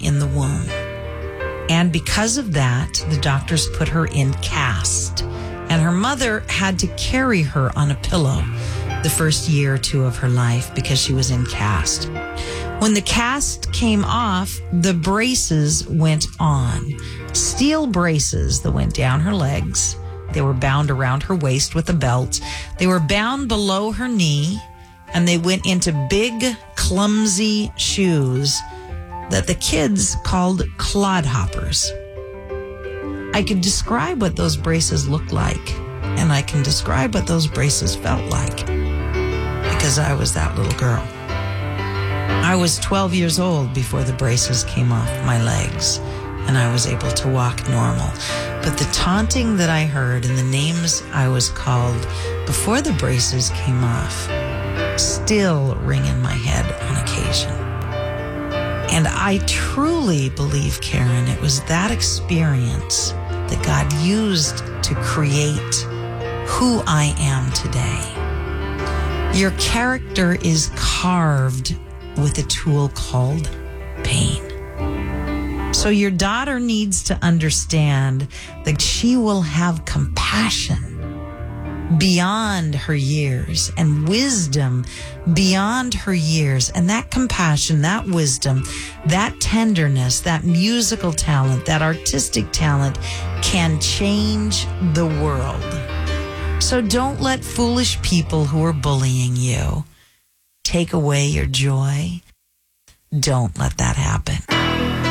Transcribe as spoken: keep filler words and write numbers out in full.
in the womb. And because of that, the doctors put her in cast. And her mother had to carry her on a pillow the first year or two of her life because she was in cast. When the cast came off, the braces went on. Steel braces that went down her legs. They were bound around her waist with a belt. They were bound below her knee, and they went into big, clumsy shoes that the kids called clodhoppers. I could describe what those braces looked like, and I can describe what those braces felt like, because I was that little girl. I was twelve years old before the braces came off my legs, and I was able to walk normal. But the taunting that I heard and the names I was called before the braces came off still ring in my head on occasion. And I truly believe, Karen, it was that experience that God used to create who I am today. Your character is carved with a tool called pain. So your daughter needs to understand that she will have compassion beyond her years and wisdom beyond her years. And that compassion, that wisdom, that tenderness, that musical talent, that artistic talent can change the world. So don't let foolish people who are bullying you take away your joy. Don't let that happen.